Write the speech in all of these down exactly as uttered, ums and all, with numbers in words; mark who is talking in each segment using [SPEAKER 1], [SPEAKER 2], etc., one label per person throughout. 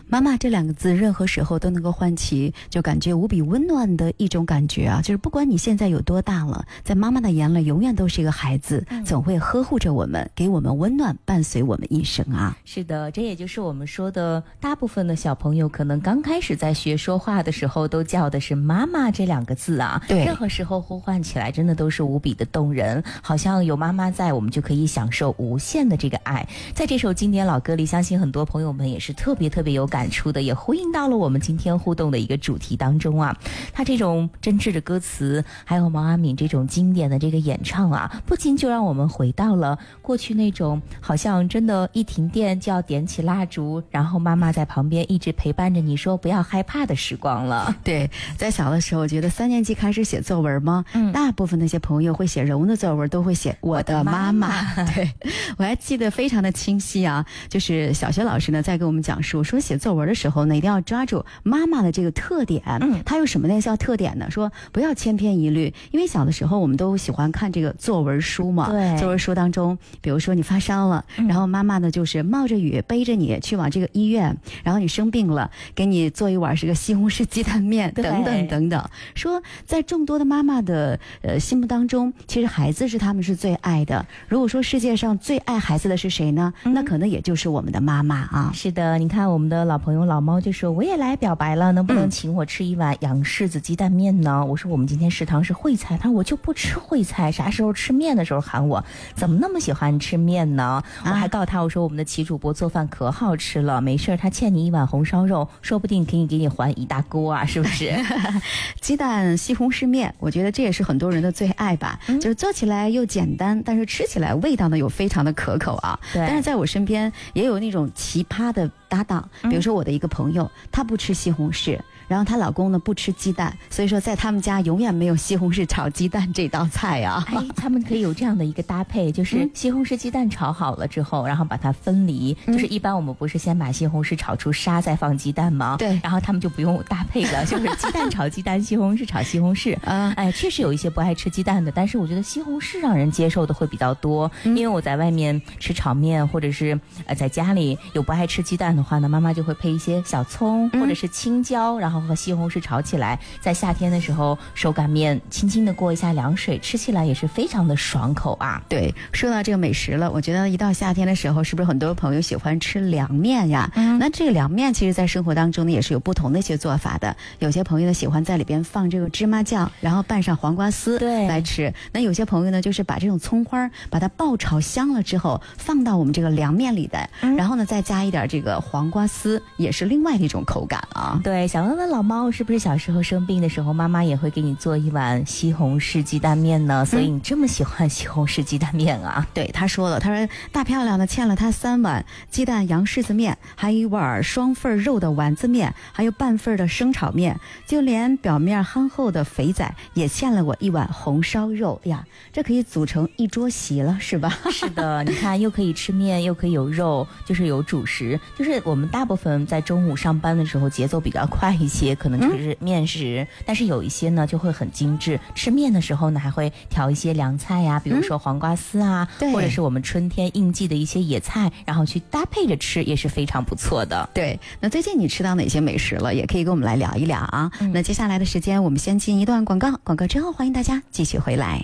[SPEAKER 1] 妈妈这两个字任何时候都能够唤起就感觉无比温暖的一种感觉啊，就是不管你现在有多大了，在妈妈的眼里永远都是一个孩子，嗯、总会呵护着我们，给我们温暖，伴随我们一生啊。
[SPEAKER 2] 是的，这也就是我们说的，大部分的小朋友可能刚开始在学说话的时候都叫的是妈妈这两个字啊，
[SPEAKER 1] 对，
[SPEAKER 2] 任何时候呼唤起来真的都是无比的动人，好像有妈妈在，我们就可以享受无限的这个爱。在这首经典老歌里，相信很多朋友们也是特别特别有感触的，也呼应到了我们今天互动的一个主题当中啊。他这种真挚的歌词，还有毛阿敏这种经典的这个演唱啊，不仅就让我们回到了过去那种好像真的一停电就要点起蜡烛，然后妈妈在旁边一直陪伴着你说不要害怕的时光了。
[SPEAKER 1] 对，在小的时候，我觉得三年级开始写作文吗？嗯，大部分那些朋友会写人物的作文都会写我的妈妈。妈妈对，我还记得非常的清晰啊，就是小学老师呢在给我们讲述说，写作文的时候呢一定要抓住妈妈的这个特点。嗯，它有什么类似特点呢？说不要千篇一律，因为小的时候我们都喜欢看这个作文书嘛。
[SPEAKER 2] 对，
[SPEAKER 1] 作文书当中，比如说你发烧了，嗯、然后妈妈呢就是冒着雨背着你去往这个医院，然后你生病了，给你做一碗这个西红柿鸡蛋面，等等等等。说在众多的妈妈的呃心目当中，其实孩子是他们是最爱的。如果说世界上最爱孩子的是谁呢？嗯、那可能也就是我们的妈妈啊。
[SPEAKER 2] 是的，你看我们的老朋友老猫就说，我也来表白了，能不能请我吃一碗洋柿子鸡蛋面呢？我说我们今天食堂是烩菜，他说我就不吃烩菜，啥时候吃面的时候喊我，怎么那么喜欢吃面呢？啊、我还告诉他，我说我们的齐主播做饭可好吃了，没事他欠你一碗红烧肉，说不定可以给你还一大锅啊，是不是？
[SPEAKER 1] 鸡蛋西红柿面，我觉得这也是很多人的最爱吧，嗯、就是做起来又简单，但是吃起来味道呢又非常的可口啊。
[SPEAKER 2] 对，
[SPEAKER 1] 但是在我身边也有那种奇葩的搭档，比如说我的一个朋友，她不吃西红柿，然后她老公呢不吃鸡蛋，所以说在他们家永远没有西红柿炒鸡蛋这道菜啊。
[SPEAKER 2] 哎，他们可以有这样的一个搭配，就是西红柿鸡蛋炒好了之后，然后把它分离，嗯、就是一般我们不是先把西红柿炒出沙再放鸡蛋吗？
[SPEAKER 1] 对，
[SPEAKER 2] 然后他们就不用搭配了，就是鸡蛋炒鸡蛋，西红柿炒西红柿。啊，哎，确实有一些不爱吃鸡蛋的，但是我觉得西红柿让人接受的会比较多，嗯、因为我在外面吃炒面，或者是呃在家里有不爱吃鸡蛋的话呢，妈妈就会配一些小葱或者是青椒，嗯、然后和西红柿炒起来，在夏天的时候手擀面轻轻的过一下凉水，吃起来也是非常的爽口啊。
[SPEAKER 1] 对，说到这个美食了，我觉得一到夏天的时候，是不是很多朋友喜欢吃凉面呀？嗯、那这个凉面其实在生活当中呢也是有不同的一些做法的，有些朋友呢喜欢在里边放这个芝麻酱，然后拌上黄瓜丝来吃。那有些朋友呢就是把这种葱花把它爆炒香了之后放到我们这个凉面里的，嗯、然后呢再加一点这个黄瓜丝，也是另外的一种口感啊。
[SPEAKER 2] 对，想问问老猫，是不是小时候生病的时候妈妈也会给你做一碗西红柿鸡蛋面呢？所以你这么喜欢西红柿鸡蛋面啊？
[SPEAKER 1] 嗯、对，他说了，他说大漂亮的欠了他三碗鸡蛋洋柿子面，还有一碗双份肉的丸子面，还有半份的生炒面，就连表面憨厚的肥仔也欠了我一碗红烧肉呀，这可以组成一桌席了，是吧？
[SPEAKER 2] 是的，你看又可以吃面，又可以有肉，就是有主食。就是我们大部分在中午上班的时候节奏比较快一些，可能就是面食，嗯、但是有一些呢就会很精致。吃面的时候呢，还会调一些凉菜呀，比如说黄瓜丝啊，嗯、或者是我们春天应季的一些野菜，然后去搭配着吃，也是非常不错的。
[SPEAKER 1] 对，那最近你吃到哪些美食了？也可以跟我们来聊一聊啊。嗯、那接下来的时间，我们先进一段广告，广告之后欢迎大家继续回来。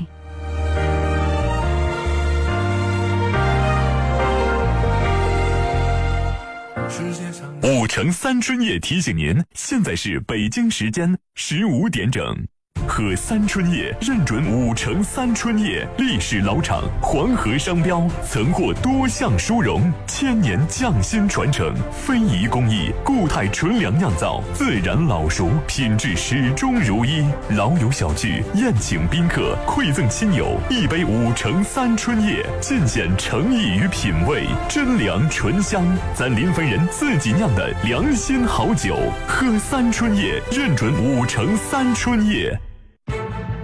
[SPEAKER 3] 五城三春夜提醒您，现在是北京时间十五点整。喝三春叶认准五城三春叶，历史老厂，黄河商标，曾获多项殊荣，千年匠心传承，非遗工艺，固态纯粮酿造，自然老熟，品质始终如一。老友小聚，宴请宾客，馈赠亲友，一杯五城三春叶，尽显诚意与品味，真粮醇香，咱临汾人自己酿的良心好酒。喝三春叶认准五城三春叶。